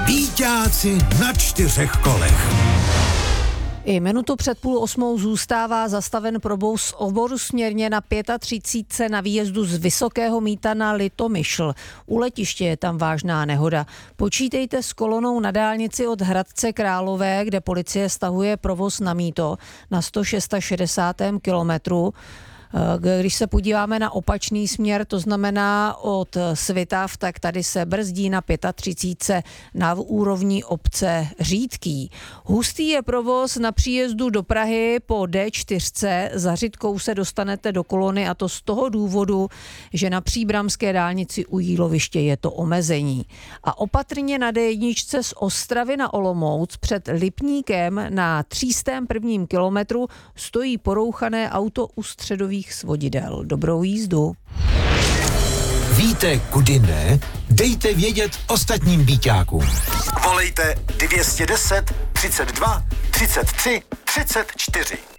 Býťáci na 4 kolech. I minutu před 7:30 zůstává zastaven provoz oborusměrně na 35 na výjezdu z Vysokého Mýta na Litomyšl. U letiště je tam vážná nehoda. Počítejte s kolonou na dálnici od Hradce Králové, kde policie stahuje provoz na mýto na 166. kilometru. Když se podíváme na opačný směr, to znamená od Svitav, tak tady se brzdí na 35 na úrovni obce Řídký. Hustý je provoz na příjezdu do Prahy po D4. Za Řitkou se dostanete do kolony a to z toho důvodu, že na příbramské dálnici u Jíloviště je to omezení. A opatrně na D1 z Ostravy na Olomouc před Lipníkem na 301. kilometru stojí porouchané auto u středových svodidel. Dobrou jízdu. Víte, kudy ne? Dejte vědět ostatním býťákům. Volejte 210 32 33 34.